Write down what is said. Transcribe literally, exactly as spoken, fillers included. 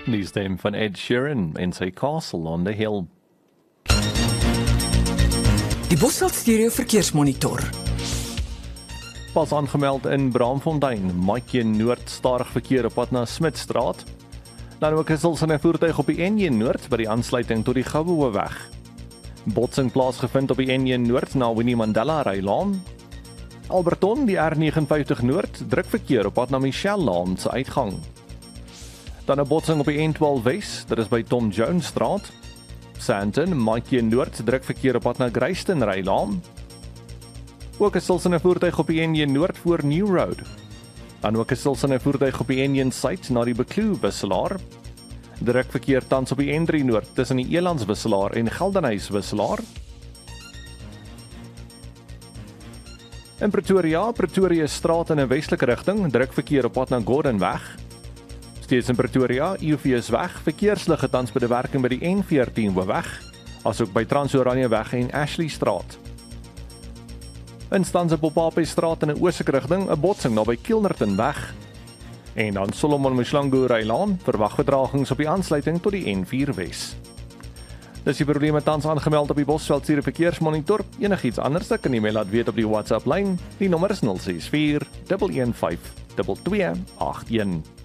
Die stem van Ed Sheeran en sy Castle on the Hill. Die Bosveld Stereo Verkeersmonitor. Pas aangemeld in Braamfontein, Maatjie Noord stadig verkeer op pad na Smitstraat. Dan ook is ons in 'n voertuig op die N een Noord by die aansluiting tot die Gouweweg. Botsing plaasgevind op die N een Noord na Winnie Mandela Rylaan. Alberton, die R vyf nege Noord, druk verkeer op pad na Michelle Laan se uitgang. Dan 'n botsing op die N twaalf Wes, dit is by Tom Jones Straat. Sandton, Maatjie Noord, druk verkeer op pad na Greyston Rylaan. Ook is ons in 'n voertuig op die N een Noord voor New Road. Dan ook is ons in 'n voertuig op die N een Suid na die Bekloo wisselaar. Druk verkeer tans op die N drie Noord tussen die Elands wisselaar en Geldenhuys wisselaar. In Pretoria, Pretoria straat in 'n westelike rigting, druk verkeer op pad na Gordonweg. Steeds in Pretoria, U V S weg, verkeersligte tans by die werking by die N veertien weg, asook by Transoranje weg en Ashley straat. In Stanze-Popape straat in 'n oostelike rigting, 'n botsing naby Kilnerton weg. En dan Solomon Mshlangu Rylaan, verwag vertragings op die aansluiting tot die N vier Wes. Dis die probleme tans aangemeld op die Bosveld Stereo Verkeersmonitor. Enigiets anders kan jy my laat weet op die WhatsApp lyn. Die nommer is nul ses vier, een een vyf, twee twee agt een.